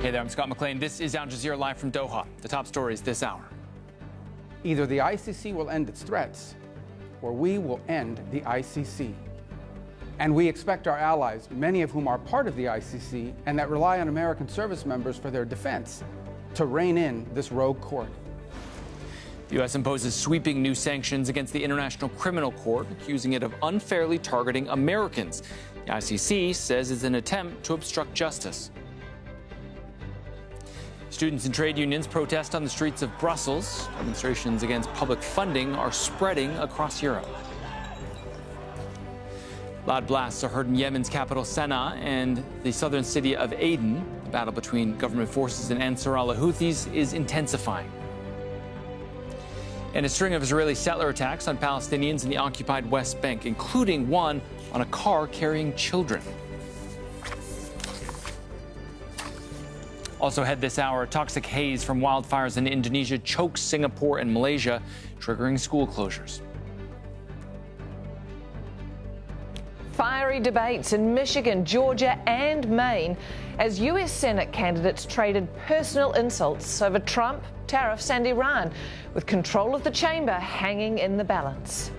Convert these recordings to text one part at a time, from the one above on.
Hey there, I'm Scott McLean. This is Al Jazeera live from Doha. The top stories this hour. Either the ICC will end its threats, or we will end the ICC. And we expect our allies, many of whom are part of the ICC and that rely on American service members for their defense, to rein in this rogue court. The U.S. imposes sweeping new sanctions against the International Criminal Court, accusing it of unfairly targeting Americans. The ICC says it's an attempt to obstruct justice. Students and trade unions protest on the streets of Brussels. Demonstrations against public funding are spreading across Europe. Loud blasts are heard in Yemen's capital Sana'a and the southern city of Aden. The battle between government forces and Ansar al-Houthis is intensifying. And a string of Israeli settler attacks on Palestinians in the occupied West Bank, including one on a car carrying children. Also ahead this hour, toxic haze from wildfires in Indonesia chokes Singapore and Malaysia, triggering school closures. Fiery debates in Michigan, Georgia and Maine as U.S. Senate candidates traded personal insults over Trump, tariffs and Iran, with control of the chamber hanging in the balance.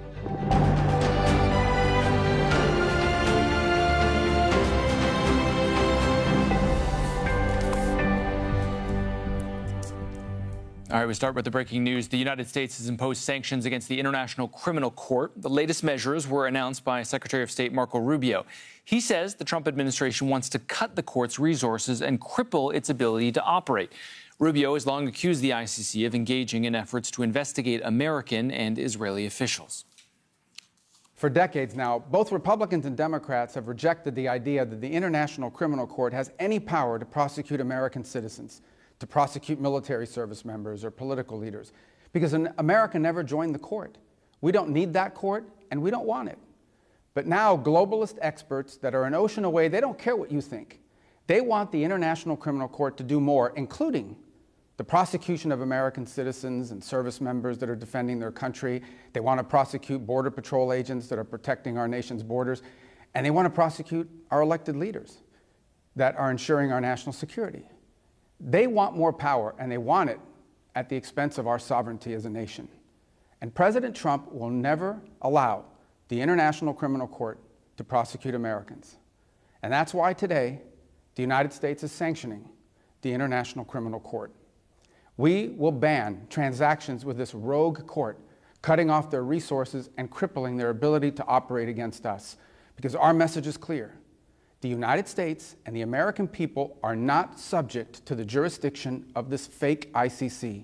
All right, we start with the breaking news. The United States has imposed sanctions against the International Criminal Court. The latest measures were announced by Secretary of State Marco Rubio. He says the Trump administration wants to cut the court's resources and cripple its ability to operate. Rubio has long accused the ICC of engaging in efforts to investigate American and Israeli officials. For decades now, both Republicans and Democrats have rejected the idea that the International Criminal Court has any power to prosecute American citizens, to prosecute military service members or political leaders, because America never joined the court. We don't need that court, and we don't want it. But now globalist experts that are an ocean away, they don't care what you think. They want the International Criminal Court to do more, including the prosecution of American citizens and service members that are defending their country. They want to prosecute Border Patrol agents that are protecting our nation's borders. And they want to prosecute our elected leaders that are ensuring our national security. They want more power, and they want it at the expense of our sovereignty as a nation. And President Trump will never allow the International Criminal Court to prosecute Americans. And that's why today, the United States is sanctioning the International Criminal Court. We will ban transactions with this rogue court, cutting off their resources and crippling their ability to operate against us, because our message is clear. The United States and the American people are not subject to the jurisdiction of this fake ICC.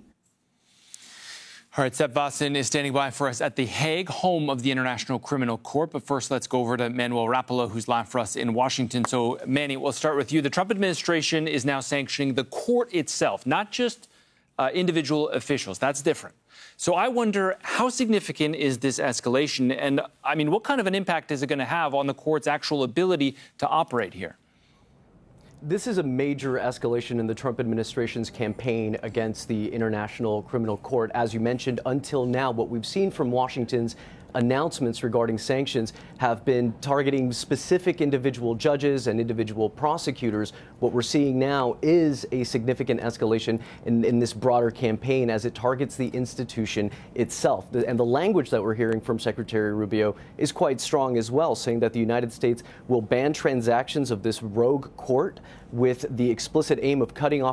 All right, Seth Vossen is standing by for us at The Hague, home of the International Criminal Court. But first, let's go over to Manuel Rapalo, who's live for us in Washington. So, Manny, we'll start with you. The Trump administration is now sanctioning the court itself, not just individual officials. That's different. So I wonder, how significant is this escalation? And, I mean, what kind of an impact is it going to have on the court's actual ability to operate here? This is a major escalation in the Trump administration's campaign against the International Criminal Court. As you mentioned, until now, what we've seen from Washington's announcements regarding sanctions have been targeting specific individual judges and individual prosecutors. What we're seeing now is a significant escalation in this broader campaign as it targets the institution itself. And the language that we're hearing from Secretary Rubio is quite strong as well, saying that the United States will ban transactions of this rogue court with the explicit aim of cutting off